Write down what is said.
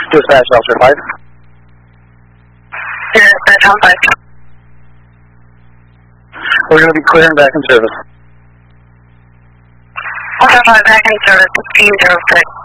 Dispatch Officer 5. Dispatch on 5. We're going to be clearing back in service. Officer 5 back in service, 1506.